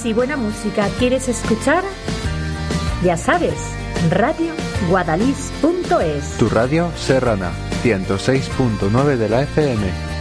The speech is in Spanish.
más y buena música quieres escuchar, ya sabes, radioguadalís.es. Tu radio serrana, 106.9 de la FM.